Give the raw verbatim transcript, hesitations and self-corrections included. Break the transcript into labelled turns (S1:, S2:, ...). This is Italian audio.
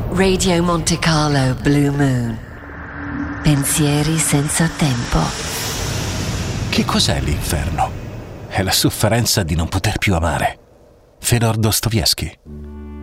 S1: Radio Monte Carlo Blue Moon. Pensieri senza tempo.
S2: Che cos'è l'inferno? È la sofferenza di non poter più amare. Fedor Dostoevskij.